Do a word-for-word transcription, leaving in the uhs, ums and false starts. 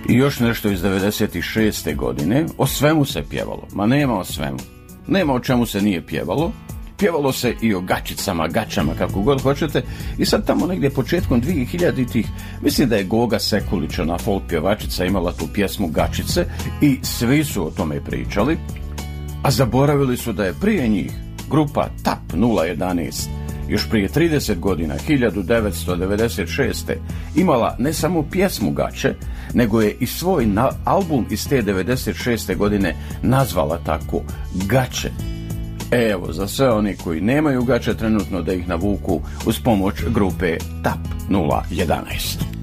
I još nešto iz devedeset šeste. godine, o svemu se pjevalo, ma nema o svemu, nema o čemu se nije pjevalo. Pjevalo se i o gačicama, gačama, kako god hoćete. I sad tamo negdje početkom dvije hiljaditih mislim da je Goga Sekulić, ona folk pjevačica, imala tu pjesmu Gačice i svi su o tome pričali, a zaboravili su da je prije njih grupa Tap nula jedanaest još prije trideset godina, hiljadu devetsto devedeset šeste. imala ne samo pjesmu Gače, nego je i svoj na- album iz te devedeset šeste. godine nazvala tako, Gače. Evo, za sve oni koji nemaju gače trenutno, da ih navuku uz pomoć grupe Tap nula jedanaest.